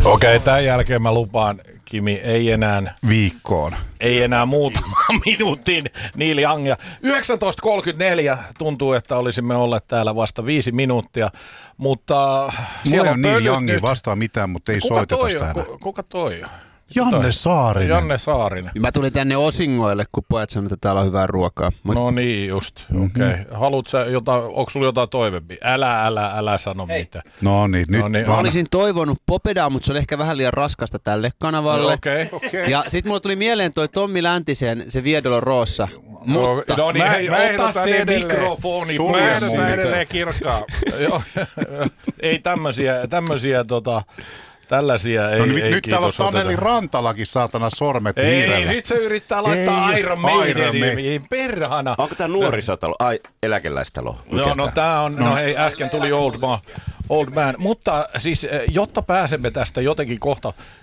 Okei, tämän jälkeen mä lupaan, Kimi, ei enää viikkoon. Ei enää muutamaan minuuttiin Neil Youngia. 19.34 tuntuu, että olisimme olleet täällä vasta 5 minuuttia, mutta mulla ei ole Neil Youngia vastaan mitään, mutta ei soiteta sitä enää. Kuka toi? Janne Saarinen. Janne Saarinen. Mä tulin tänne osingoille, kun pojat sanoivat, että täällä on hyvää ruokaa. No niin, just. Okei. Haluatko sä onko sulla jotain toivempia? Älä sano mitään. No niin, nyt mä olisin toivonut Popedaa, mutta se on ehkä vähän liian raskasta tälle kanavalle. Okei. Ja sit mulla tuli mieleen toi Tommi Läntisen, se Viedolo Roossa. Mutta no niin, hei, ota se edelleen. mikrofoni Mä ehdotan edelleen Kirkkaa. Ei tämmösiä tällaisia ei. No nyt kiitos, täällä on Taneli Rantalakin saatana sormet hiirellä. Ei, sit se yrittää laittaa Iron Maideniin. Perhana. Onko tää nuorisotalo? Eläkeläistalo? No tää on, hei äsken tuli Old Man. Mutta siis, jotta pääsemme tästä jotenkin kohta